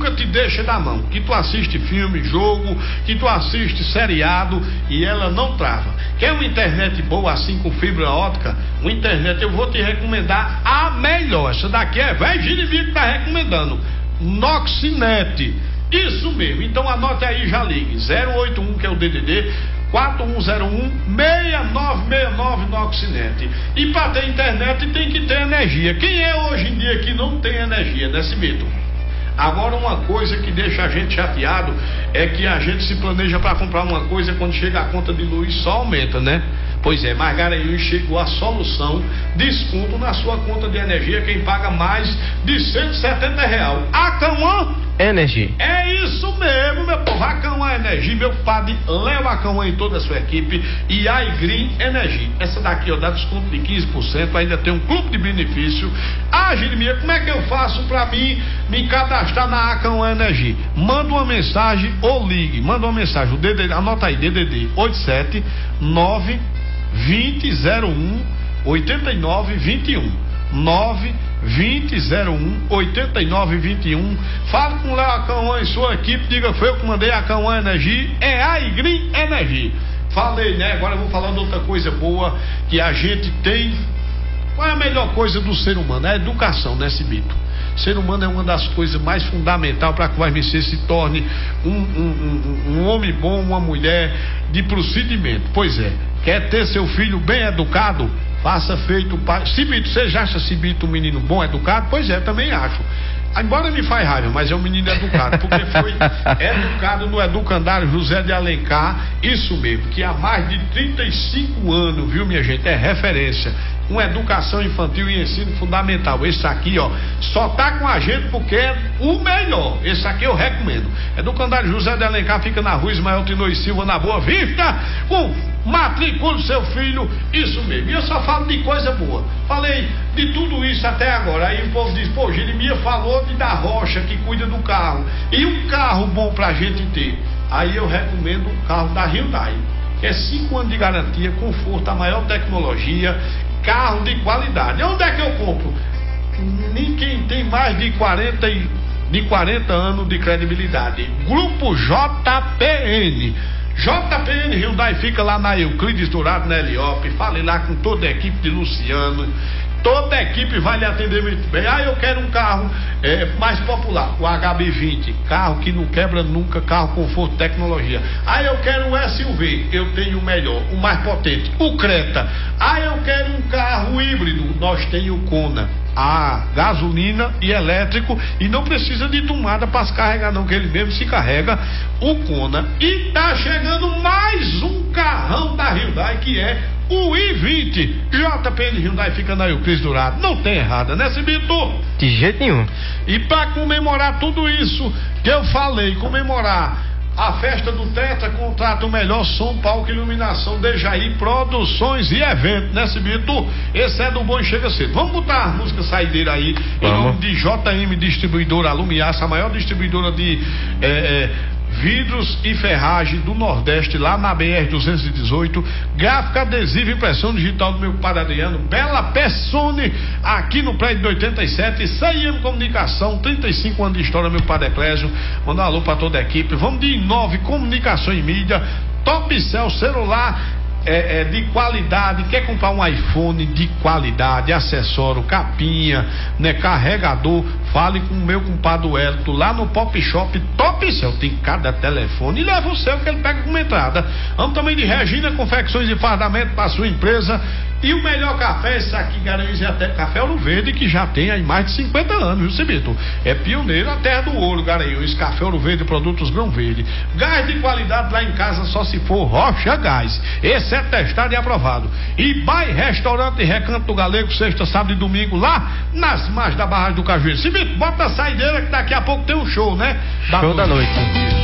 nunca te deixa na mão, que tu assiste filme, jogo, que tu assiste seriado e ela não trava. Quer uma internet boa assim com fibra ótica? Uma internet, eu vou te recomendar a melhor. Essa daqui é velho Jeremias que tá recomendando. Noxinet. Isso mesmo. Então anote aí, já ligue. 081, que é o DDD 4101-6969 Noxinet. E para ter internet tem que ter energia. Quem é hoje em dia que não tem energia, né, Cibito? Agora, uma coisa que deixa a gente chateado é que a gente se planeja para comprar uma coisa, quando chega a conta de luz só aumenta, né? Pois é, mas Garanhuns chegou a solução: desconto na sua conta de energia, quem paga mais de R$170. A Cauã Energy. É isso mesmo, meu povo. A Cauã Energy, meu padre, leva a Cauã em toda a sua equipe. E a Green Energy, essa daqui, ó, dá desconto de 15%, ainda tem um clube de benefício. Jeremias, como é que eu faço pra mim me cadastrar na Cauã Energy? Manda uma mensagem ou ligue. Manda uma mensagem, o DDD, anota aí, DDD 879 2001 8921 92001 8921. Fala com o Léo Cauã e sua equipe, diga foi eu que mandei a Cauã Energy, é a Green Energy. Falei, né? Agora eu vou falar de outra coisa boa que a gente tem. Qual é a melhor coisa do ser humano? É a educação, né, Cibito? O ser humano é uma das coisas mais fundamentais para que você se torne um homem bom, uma mulher de procedimento. Pois é, quer ter seu filho bem educado? Faça feito o pai. Cibito, você já acha Cibito um menino bom, educado? Pois é, também acho. Embora me faz raiva, mas é um menino educado, porque foi educado no Educandário José de Alencar, isso mesmo, que há mais de 35 anos, viu, minha gente, é referência, uma educação infantil e ensino fundamental. Esse aqui, ó, só tá com a gente porque é o melhor. Esse aqui eu recomendo. Educandário José de Alencar fica na rua Ismael Tino e Silva, na Boa Vista. Matricule seu filho, isso mesmo. E eu só falo de coisa boa. Falei de tudo isso até agora. Aí o povo diz, pô, Jeremias falou de da Rocha que cuida do carro. E um carro bom pra gente ter. Aí eu recomendo o carro da Hyundai, que é 5 anos de garantia, conforto, a maior tecnologia, carro de qualidade. Onde é que eu compro? Ninguém tem mais de 40 anos de credibilidade. Grupo JPN. JPN Hyundai fica lá na Euclides Dourado, na Heliópolis. Fale lá com toda a equipe de Luciano. Toda a equipe vai lhe atender muito bem. Eu quero um carro mais popular, o HB20, carro que não quebra nunca, carro conforto, tecnologia. Eu quero um SUV, eu tenho o melhor, o mais potente, o Creta. Eu quero um carro híbrido, nós temos o Kona, gasolina e elétrico, e não precisa de tomada para se carregar não, que ele mesmo se carrega, o Kona. E tá chegando mais um carrão da Hyundai, que é o i20. JPN Hyundai fica na Euclides Dourado. Não tem errada, né, Cibito? De jeito nenhum. E para comemorar tudo isso que eu falei, comemorar a festa do Tetra, contrata o melhor som, palco e iluminação de Jair Produções e Eventos, né, Cibito? Esse é do bom e chega cedo. Vamos botar a música saideira aí, em nome de JM Distribuidora Alumiaça, a maior distribuidora de vidros e ferragem do Nordeste, lá na BR-218, gráfica adesiva, impressão digital do meu padre Adriano, Bela Pessone, aqui no prédio de 87, CIM Comunicação, 35 anos de história, meu padre Eclésio. Manda um alô pra toda a equipe. Vamos de Inove Comunicação e Mídia, Top Cell celular de qualidade. Quer comprar um iPhone de qualidade, acessório, capinha, né, carregador? Fale com o meu compadre Hélito lá no Pop Shop Top Cell. Tem cada telefone e leva o seu que ele pega com uma entrada. Vamos também de Regina Confecções e Fardamento para sua empresa. E o melhor café, esse aqui, Garanhuns, é até Café Ouro Verde, que já tem aí mais de 50 anos, viu, Cibito? É pioneiro, a terra do ouro, Garanhuns. Café Ouro Verde, produtos grão verde. Gás de qualidade lá em casa só se for Rocha Gás. Esse é testado e aprovado. E Bai Restaurante Recanto do Galego, sexta, sábado e domingo, lá nas margens da Barragem do Cajueiro. Cibito, bota a saideira que daqui a pouco tem um show, né? Show da noite.